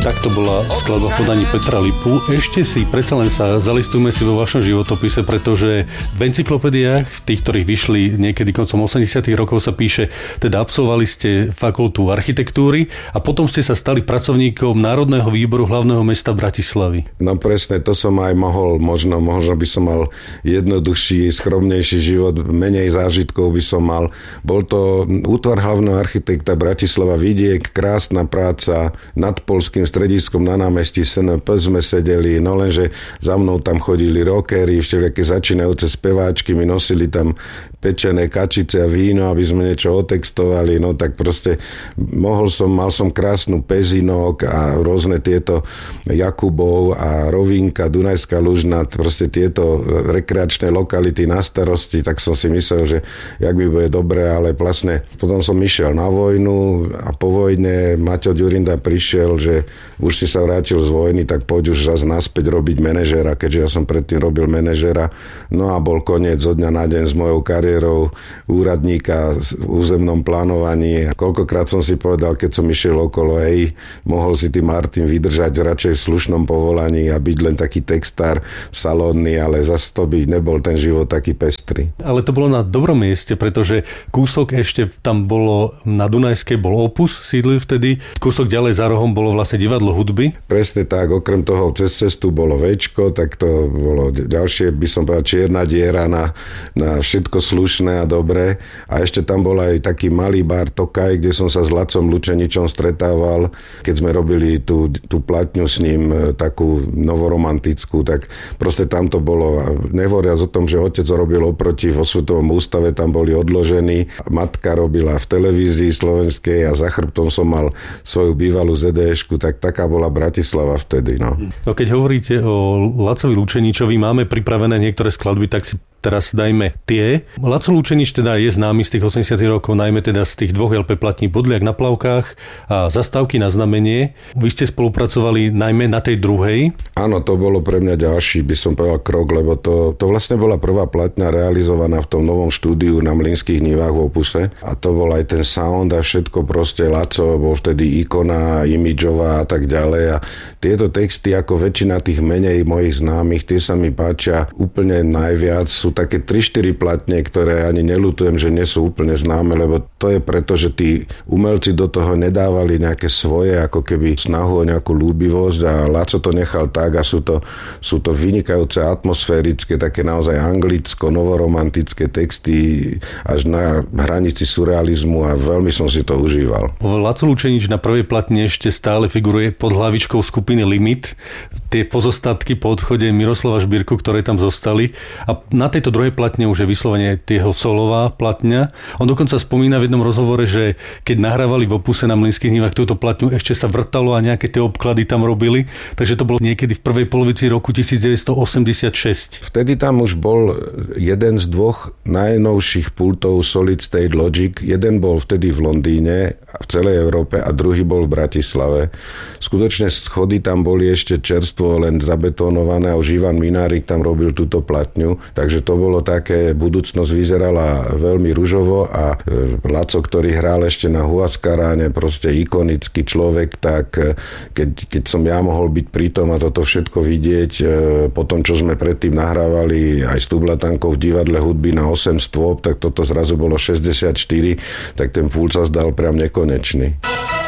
Takto bola skladba v podaní Petra Lipu. Ešte si, predsa len sa zalistujme si vo vašom životopise, pretože v encyklopédiách, v tých, ktorých vyšli niekedy koncom 80. rokov, sa píše, teda absolvovali ste fakultu architektúry a potom ste sa stali pracovníkom Národného výboru hlavného mesta Bratislavy. No presne, to som aj mohol, možno by som mal jednoduchší, skromnejší život, menej zážitkov by som mal. Bol to útvar hlavného architekta Bratislava Vidiek, krásna práca nad Poľským strediskom na námestí SNP sme sedeli, no lenže za mnou tam chodili rockery, všelijaké začínajúce speváčky, mi nosili tam pečené kačice a víno, aby sme niečo otextovali, no tak proste mal som krásnu Pezinok a rôzne tieto Jakubov a Rovinka, Dunajská Lužna, proste tieto rekreačné lokality na starosti, tak som si myslel, že jak by bude dobre, ale vlastne potom som išiel na vojnu a po vojne Maťo Ďurinda prišiel, že už si sa vrátil z vojny, tak poď už raz naspäť robiť manažéra, keďže ja som predtým robil manažéra. No a bol koniec zo dňa na deň s mojou kariérou úradníka v územnom plánovaní. A koľkokrát som si povedal, keď som išiel okolo, mohol si ty Martin vydržať radšej v slušnom povolaní a byť len taký textár salónny, ale zase to by nebol ten život taký pestrý. Ale to bolo na dobrom mieste, pretože kúsok ešte tam bolo na Dunajskej, bol Opus, sídlil vtedy. Kúsok ďalej za rohom bolo vlastne divadlo hudby. Presne tak, okrem toho cez cestu bolo Večko, tak to bolo ďalšie, by som povedal, čierna diera na všetko slušné a dobré. A ešte tam bol aj taký malý bar Tokaj, kde som sa s Lacom Lučeničom stretával, keď sme robili tú platňu s ním, takú novoromantickú, tak proste tam to bolo. A nehovoriac o tom, že otec robil oproti vo Svetovom ústave, tam boli odložení. Matka robila v televízii slovenskej a za chrbtom som mal svoju bývalú ZDŠku, tak taká bola Bratislava vtedy. No keď hovoríte o Lacovi Lučeničovi, máme pripravené niektoré skladby, tak si teraz dajme tie. Laco Lučenič teda je známy z tých 80. rokov, najmä teda z tých dvoch LP platní Bodliak na plavkách a Zastávky na znamenie. Vy ste spolupracovali najmä na tej druhej. Áno, to bolo pre mňa ďalší, by som povedal, krok, lebo to vlastne bola prvá platňa realizovaná v tom novom štúdiu na Mlynských nivách v Opuse a to bol aj ten sound a všetko proste. Laco bol vtedy ikona, imidžová a tak ďalej a tieto texty ako väčšina tých menej mojich známych, tie sa mi páčia úplne najviac. Sú také 3-4 platne, ktoré ani neľutujem, že nie sú úplne známe, lebo to je preto, že tí umelci do toho nedávali nejaké svoje, ako keby snahu o nejakú ľúbivosť a Laco to nechal tak a sú to vynikajúce atmosférické, také naozaj anglicko, novoromantické texty až na hranici surrealizmu a veľmi som si to užíval. Laco Lučenič na prvej platne ešte stále figuruje pod hlavičkou skupiny Limit. Tie pozostatky po odchode Miroslava Žbírku, ktoré tam zostali a na tejto druhej platne už je vyslovene jeho solová platňa. On dokonca spomína v jednom rozhovore, že keď nahrávali v Opuse na Mlynských nivách túto platňu, ešte sa vrtalo a nejaké tie obklady tam robili, takže to bolo niekedy v prvej polovici roku 1986. Vtedy tam už bol jeden z dvoch najnovších pultov Solid State Logic. Jeden bol vtedy v Londýne, v celej Európe a druhý bol v Bratislave. Skutočne schody tam boli ešte čerstvo len zabetonované a už Ivan Minárik tam robil túto platňu, takže to bolo také, budúcnosť vyzerala veľmi ružovo a Laco, ktorý hral ešte na Huascaráne, proste ikonický človek, tak keď som ja mohol byť pritom a toto všetko vidieť, po tom, čo sme predtým nahrávali aj s Tublatankou v divadle hudby na 8 stôp, tak toto zrazu bolo 64, tak ten pult sa zdal priam nekonečný.